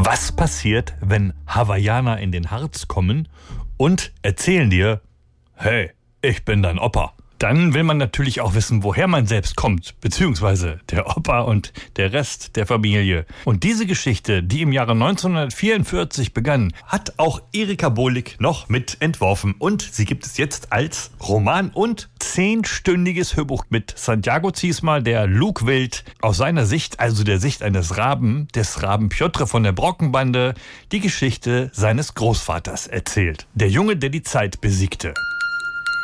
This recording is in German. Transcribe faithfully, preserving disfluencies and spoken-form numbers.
Was passiert, wenn Hawaiianer in den Harz kommen und erzählen dir, hey, ich bin dein Opa? Dann will man natürlich auch wissen, woher man selbst kommt, beziehungsweise der Opa und der Rest der Familie. Und diese Geschichte, die im Jahre neunzehnhundertvierundvierzig begann, hat auch Erika Bohlig noch mit entworfen. Und sie gibt es jetzt als Roman und zehnstündiges Hörbuch mit Santiago Ziesmer, der Luke Wild, aus seiner Sicht, also der Sicht eines Raben, des Raben Piotr von der Brockenbande, die Geschichte seines Großvaters erzählt. Der Junge, der die Zeit besiegte.